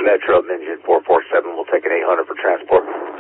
Metro, engine 447, we'll take an 800 for transport.